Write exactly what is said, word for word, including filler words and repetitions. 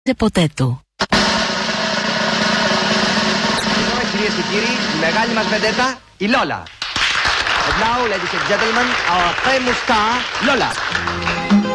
ποτέ του. Τώρα, κυρίες και κύριοι, η μεγάλη μας βεντέτα, η Λόλα. And now, ladies and gentlemen, our famous star, Lola.